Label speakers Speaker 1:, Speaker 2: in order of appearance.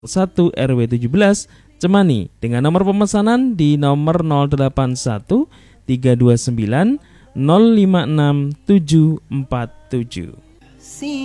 Speaker 1: 1 RW 17 Cemani dengan nomor pemesanan di nomor 081 329 056 747.